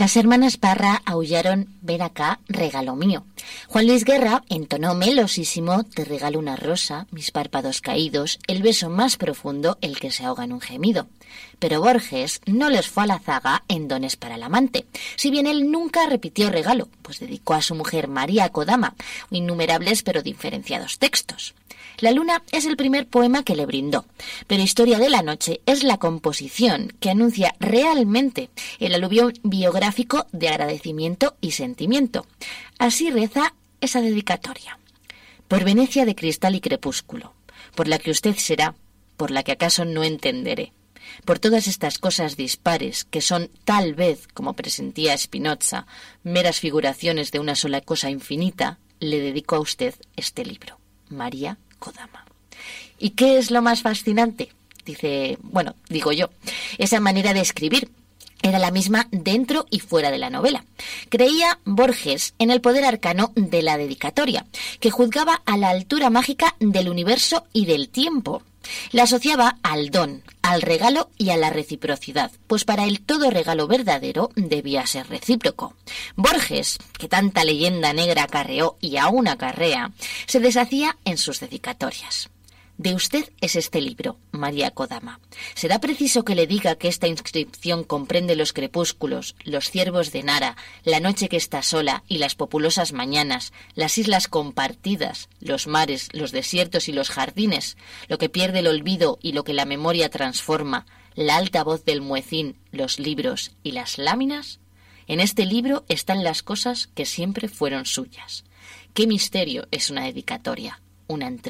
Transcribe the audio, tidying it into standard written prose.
Las hermanas Parra aullaron: ven acá, regalo mío. Juan Luis Guerra entonó melosísimo: te regalo una rosa, mis párpados caídos, el beso más profundo, el que se ahoga en un gemido. Pero Borges no les fue a la zaga en Dones para el amante, si bien él nunca repitió regalo, pues dedicó a su mujer María Kodama innumerables pero diferenciados textos. La luna es el primer poema que le brindó, pero Historia de la noche es la composición que anuncia realmente el aluvión biográfico de agradecimiento y sentimiento. Así reza esa dedicatoria: por Venecia de cristal y crepúsculo, por la que usted será, por la que acaso no entenderé, por todas estas cosas dispares que son, tal vez, como presentía Spinoza, meras figuraciones de una sola cosa infinita, le dedico a usted este libro. María Kodama. ¿Y qué es lo más fascinante? Digo yo, esa manera de escribir. Era la misma dentro y fuera de la novela. Creía Borges en el poder arcano de la dedicatoria, que juzgaba a la altura mágica del universo y del tiempo. La asociaba al don, al regalo y a la reciprocidad, pues para él todo regalo verdadero debía ser recíproco. Borges, que tanta leyenda negra acarreó y aún acarrea, se deshacía en sus dedicatorias. De usted es este libro, María Kodama. ¿Será preciso que le diga que esta inscripción comprende los crepúsculos, los ciervos de Nara, la noche que está sola y las populosas mañanas, las islas compartidas, los mares, los desiertos y los jardines, lo que pierde el olvido y lo que la memoria transforma, la alta voz del muecín, los libros y las láminas? En este libro están las cosas que siempre fueron suyas. ¿Qué misterio es una dedicatoria, una entrega?